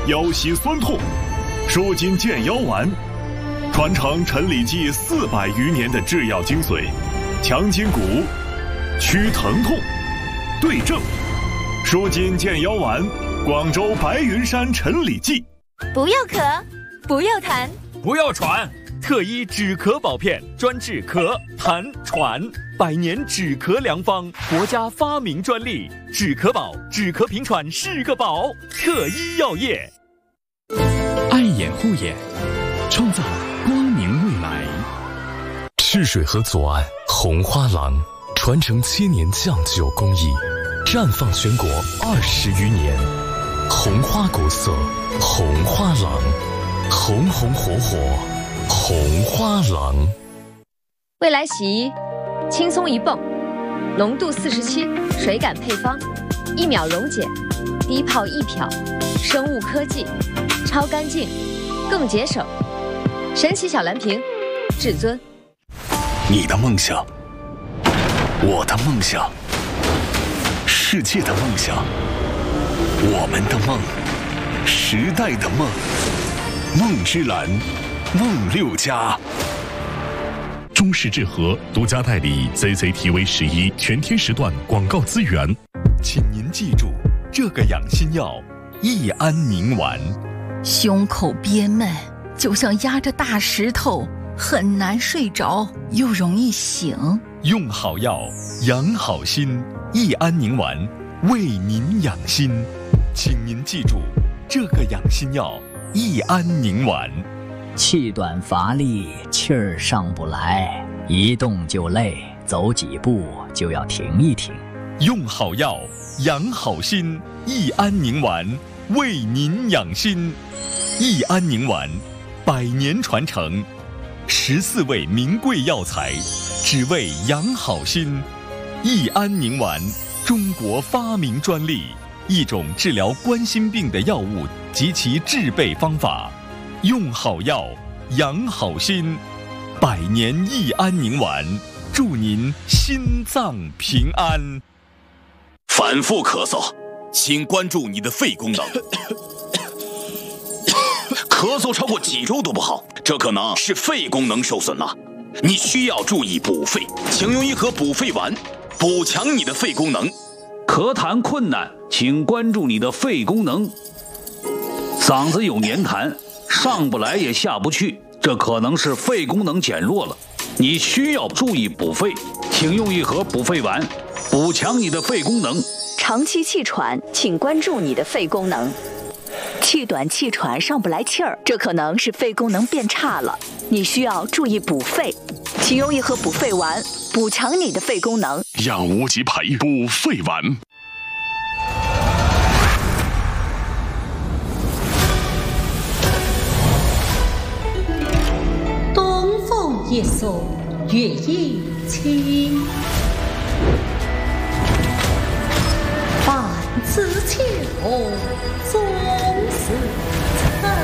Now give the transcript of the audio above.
腰膝酸痛，舒筋健腰丸，传承陈李济400余年的制药精髓，强筋骨，祛疼痛，对症，舒筋健腰丸，广州白云山陈李济。 不要咳，不要痰， 不要喘，特医止咳保片，专治咳、痰、喘，100年止咳良方，国家发明专利，止咳宝，止咳平喘是个宝，特医药业。 爱眼护眼，创造光明未来。赤水河左岸红花廊，传承千年酱酒工艺，绽放全国20余年。红花国色，红花廊，红红火火，红花廊。 未来洗衣，轻松一泵，浓度47，水感配方，1秒溶解，低泡易漂，生物科技，超干净，更节省。神奇小蓝瓶，至尊。 你的梦想，我的梦想，世界的梦想，我们的梦，时代的梦，梦之蓝，梦6家。中式制和独家代理 CCTV11全天时段广告资源。请您记住这个养心药：益安宁丸。 胸口憋闷，就像压着大石头，很难睡着，又容易醒。 用好药，养好心，益安宁丸为您养心。请您记住这个养心药：益安宁丸。 气短乏力，气儿上不来，一动就累，走几步就要停一停。 用好药，养好心，益安宁丸为您养心。益安宁丸100年传承，14味名贵药材，只为养好心。益安宁丸，中国发明专利，一种治疗冠心病的药物及其制备方法。用好药，养好心，100年益安宁丸，祝您心脏平安。 反复咳嗽，请关注你的肺功能。咳嗽超过几周都不好，这可能是肺功能受损了，你需要注意补肺，请用一盒补肺丸，补强你的肺功能。 咳痰困难，请关注你的肺功能。嗓子有黏痰，上不来也下不去，这可能是肺功能减弱了，你需要注意补肺，请用一盒补肺丸，补强你的肺功能。 长期气喘，请关注你的肺功能。气短气喘上不来气儿，这可能是肺功能变差了，你需要注意补肺，请用一盒补肺丸，补强你的肺功能。 养无极培补肺丸。 东风一送，月影清。半自求，昨